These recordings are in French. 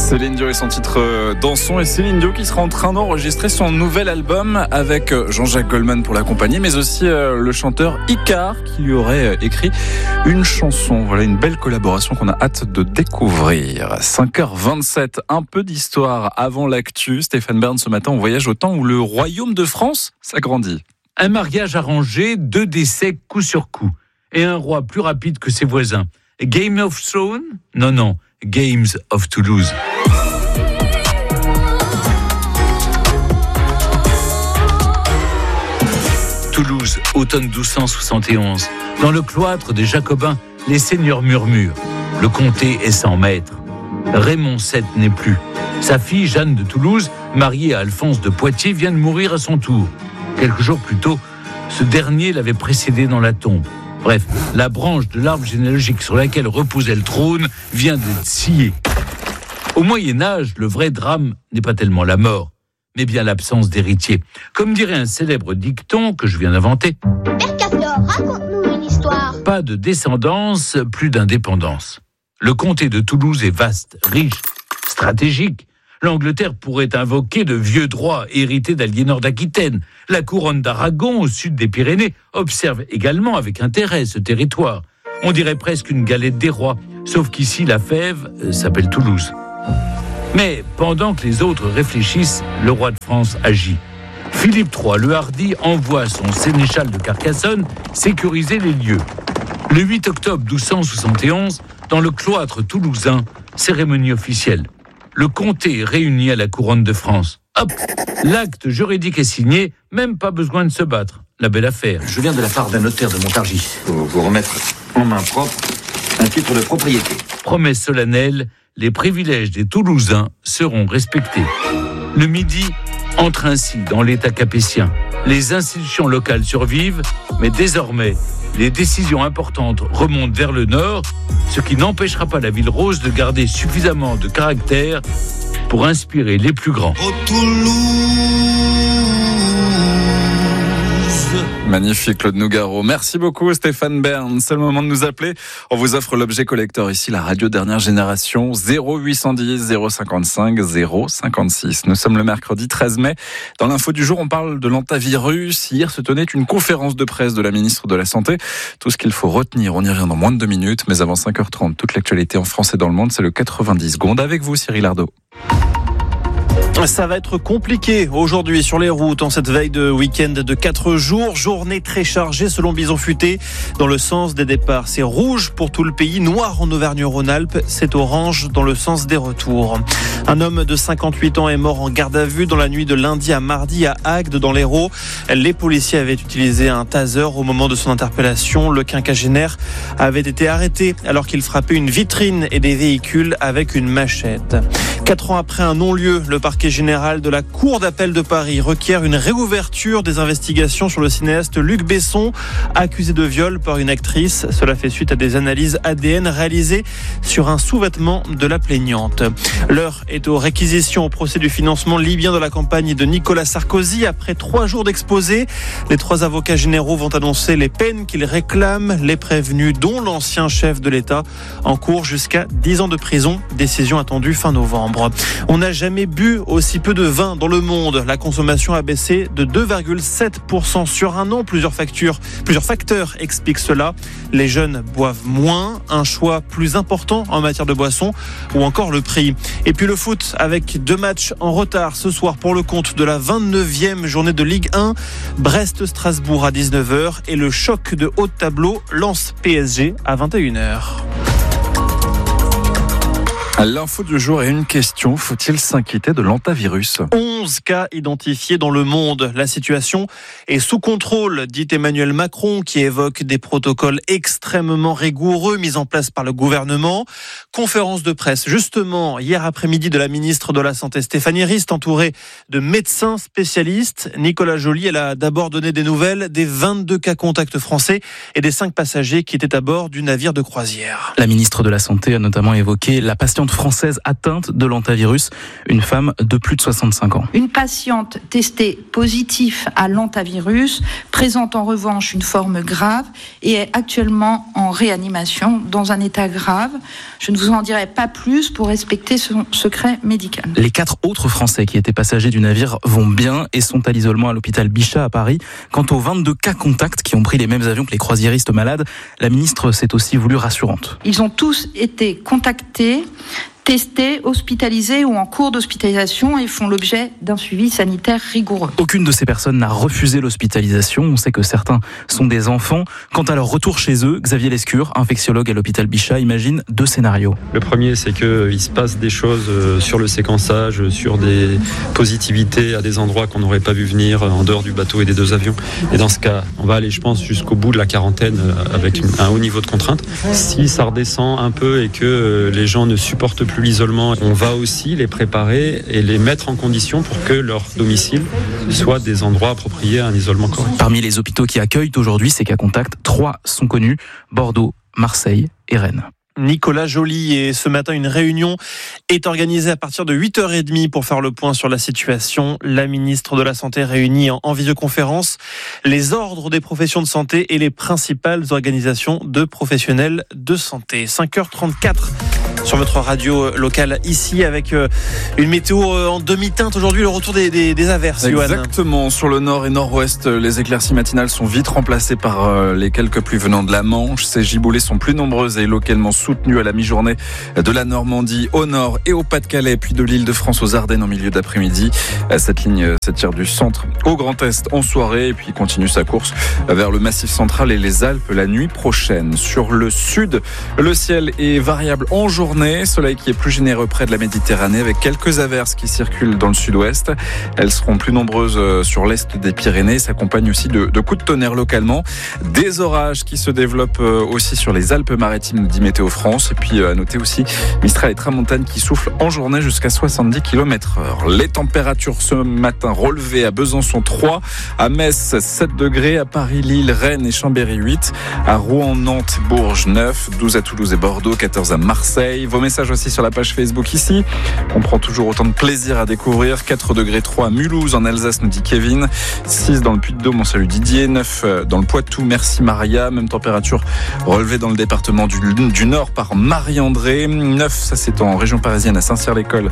Céline Dion et son titre Dansons, et Céline Dion qui sera en train d'enregistrer son nouvel album avec Jean-Jacques Goldman pour l'accompagner, mais aussi le chanteur Icar qui lui aurait écrit une chanson. Voilà une belle collaboration qu'on a hâte de découvrir. 5h27, un peu d'histoire avant l'actu. Stéphane Bern, ce matin on voyage au temps où le royaume de France s'agrandit. Un mariage arrangé, 2 décès coup sur coup, et un roi plus rapide que ses voisins. Game of Thrones ? Non, Games of Toulouse. Toulouse, automne 1271. Dans le cloître des Jacobins, les seigneurs murmurent. Le comté est sans maître. Raymond VII n'est plus. Sa fille, Jeanne de Toulouse, mariée à Alphonse de Poitiers, vient de mourir à son tour. Quelques jours plus tôt, ce dernier l'avait précédé dans la tombe. Bref, la branche de l'arbre généalogique sur laquelle reposait le trône vient d'être sciée. Au Moyen-Âge, le vrai drame n'est pas tellement la mort, mais bien l'absence d'héritier. Comme dirait un célèbre dicton que je viens d'inventer. Père Castor, raconte-nous une histoire. Pas de descendance, plus d'indépendance. Le comté de Toulouse est vaste, riche, stratégique. L'Angleterre pourrait invoquer de vieux droits hérités d'Aliénor d'Aquitaine. La couronne d'Aragon, au sud des Pyrénées, observe également avec intérêt ce territoire. On dirait presque une galette des rois, sauf qu'ici la fève s'appelle Toulouse. Mais pendant que les autres réfléchissent, le roi de France agit. Philippe III, le hardi, envoie son sénéchal de Carcassonne sécuriser les lieux. Le 8 octobre 1271, dans le cloître toulousain, cérémonie officielle. Le comté est réuni à la couronne de France. Hop, l'acte juridique est signé, même pas besoin de se battre. La belle affaire. Je viens de la part d'un notaire de Montargis pour vous remettre en main propre un titre de propriété. Promesse solennelle, les privilèges des Toulousains seront respectés. Le Midi entre ainsi dans l'État capétien. Les institutions locales survivent, mais désormais, les décisions importantes remontent vers le nord, ce qui n'empêchera pas la ville rose de garder suffisamment de caractère pour inspirer les plus grands. Magnifique Claude Nougaro. Merci beaucoup Stéphane Bern. C'est le moment de nous appeler. On vous offre l'objet collector ici, la radio dernière génération, 0810 055 056. Nous sommes le mercredi 13 mai. Dans l'info du jour, on parle de l'antavirus. Hier se tenait une conférence de presse de la ministre de la Santé. Tout ce qu'il faut retenir, on y revient dans moins de 2 minutes. Mais avant 5h30, toute l'actualité en France et dans le monde, c'est le 90 secondes avec vous Cyril Ardo. Ça va être compliqué aujourd'hui sur les routes en cette veille de week-end de 4 jours. Journée très chargée selon Bison Futé. Dans le sens des départs, c'est rouge pour tout le pays, noir en Auvergne-Rhône-Alpes, c'est orange dans le sens des retours. Un homme de 58 ans est mort en garde à vue dans la nuit de lundi à mardi à Agde dans l'Hérault. Les policiers avaient utilisé un taser au moment de son interpellation. Le quinquagénaire avait été arrêté alors qu'il frappait une vitrine et des véhicules avec une machette. 4 ans après un non-lieu, le parquet général de la Cour d'appel de Paris requiert une réouverture des investigations sur le cinéaste Luc Besson, accusé de viol par une actrice. Cela fait suite à des analyses ADN réalisées sur un sous-vêtement de la plaignante. L'heure est aux réquisitions au procès du financement libyen de la campagne de Nicolas Sarkozy. Après 3 jours d'exposé, les 3 avocats généraux vont annoncer les peines qu'ils réclament. Les prévenus, dont l'ancien chef de l'État, encourent jusqu'à 10 ans de prison. Décision attendue fin novembre. On n'a jamais bu aussi peu de vin dans le monde. La consommation a baissé de 2,7% sur un an. Plusieurs facteurs expliquent cela. Les jeunes boivent moins, un choix plus important en matière de boissons ou encore le prix. Et puis le foot avec 2 matchs en retard ce soir pour le compte de la 29e journée de Ligue 1. Brest-Strasbourg à 19h et le choc de haut de tableau Lens-PSG à 21h. L'info du jour est une question. Faut-il s'inquiéter de l'antavirus ? 11 cas identifiés dans le monde. La situation est sous contrôle, dit Emmanuel Macron, qui évoque des protocoles extrêmement rigoureux mis en place par le gouvernement. Conférence de presse, justement, hier après-midi de la ministre de la Santé, Stéphanie Rist, entourée de médecins spécialistes. Nicolas Joly, elle a d'abord donné des nouvelles des 22 cas contacts français et des 5 passagers qui étaient à bord du navire de croisière. La ministre de la Santé a notamment évoqué la patiente patiente française atteinte de l'hantavirus, une femme de plus de 65 ans. Une patiente testée positive à l'hantavirus présente en revanche une forme grave et est actuellement en réanimation dans un état grave. Je ne vous en dirai pas plus pour respecter son secret médical. Les 4 autres Français qui étaient passagers du navire vont bien et sont à l'isolement à l'hôpital Bichat à Paris. Quant aux 22 cas contacts qui ont pris les mêmes avions que les croisiéristes malades, la ministre s'est aussi voulue rassurante. Ils ont tous été contactés, testés, hospitalisés ou en cours d'hospitalisation et font l'objet d'un suivi sanitaire rigoureux. Aucune de ces personnes n'a refusé l'hospitalisation. On sait que certains sont des enfants. Quant à leur retour chez eux, Xavier Lescure, infectiologue à l'hôpital Bichat, imagine 2 scénarios. Le premier, c'est qu'il se passe des choses sur le séquençage, sur des positivités à des endroits qu'on n'aurait pas vu venir en dehors du bateau et des 2 avions. Et dans ce cas, on va aller, je pense, jusqu'au bout de la quarantaine avec un haut niveau de contrainte. Si ça redescend un peu et que les gens ne supportent plus l'isolement, on va aussi les préparer et les mettre en condition pour que leur domicile soit des endroits appropriés à un isolement correct. Parmi les hôpitaux qui accueillent aujourd'hui ces cas contacts, 3 sont connus, Bordeaux, Marseille et Rennes. Nicolas Joly, et ce matin une réunion est organisée à partir de 8h30 pour faire le point sur la situation. La ministre de la Santé réunit en visioconférence les ordres des professions de santé et les principales organisations de professionnels de santé. 5h34 sur votre radio locale ici avec une météo en demi-teinte aujourd'hui, le retour des averses. Exactement, Johan. Sur le nord et nord-ouest, les éclaircies matinales sont vite remplacées par les quelques pluies venant de la Manche. Ces giboulées sont plus nombreuses et localement soutenues à la mi-journée de la Normandie au nord et au Pas-de-Calais, puis de l'Île-de-France aux Ardennes en milieu d'après-midi. Cette ligne s'étire du centre au Grand Est en soirée et puis continue sa course vers le Massif central et les Alpes la nuit prochaine. Sur le sud, le ciel est variable en journée. Soleil qui est plus généreux près de la Méditerranée avec quelques averses qui circulent dans le sud-ouest. Elles seront plus nombreuses sur l'est des Pyrénées, s'accompagnent aussi de coups de tonnerre localement. Des orages qui se développent aussi sur les Alpes-Maritimes, dit Météo France. Et puis à noter aussi Mistral et Tramontane qui soufflent en journée jusqu'à 70 km/h. Les températures ce matin relevées à Besançon 3, à Metz 7 degrés, à Paris, Lille, Rennes et Chambéry 8, à Rouen, Nantes, Bourges 9, 12 à Toulouse et Bordeaux, 14 à Marseille. Vos messages aussi sur la page Facebook ici. On prend toujours autant de plaisir à découvrir. 4 degrés 3 à Mulhouse en Alsace, nous dit Kevin. 6 dans le Puy-de-Dôme, on salue Didier. 9 dans le Poitou, merci Maria. Même température relevée dans le département du Nord par Marie-André. 9, ça c'est en région parisienne à Saint-Cyr-l'École.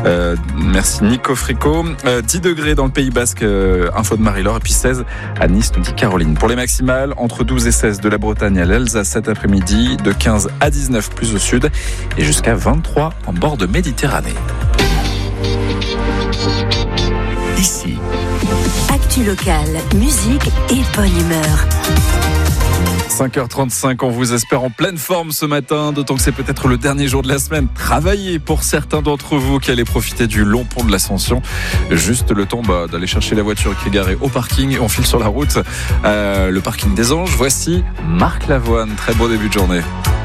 Merci Nico Frico. 10 degrés dans le Pays Basque, info de Marie-Laure. Et puis 16 à Nice, nous dit Caroline. Pour les maximales, entre 12 et 16 de la Bretagne à l'Alsace cet après-midi, de 15 à 19 plus au sud et jusqu'à 23 en bord de Méditerranée. Ici, actu locale, musique et bonne humeur. 5h35, on vous espère en pleine forme ce matin, d'autant que c'est peut-être le dernier jour de la semaine. Travaillez pour certains d'entre vous qui allez profiter du long pont de l'Ascension. Juste le temps d'aller chercher la voiture qui est garée au parking et on file sur la route. Le parking des Anges, voici Marc Lavoine. Très beau début de journée.